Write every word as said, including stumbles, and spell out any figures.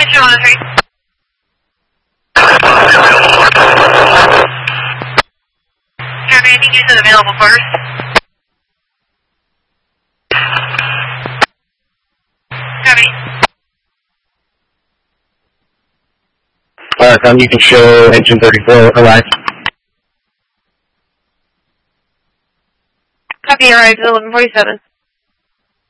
Engine one oh three. Copy, I think you said available first. Copy. Alright, um, you can show engine thirty-four arrive. Copy, arrived at eleven forty-seven.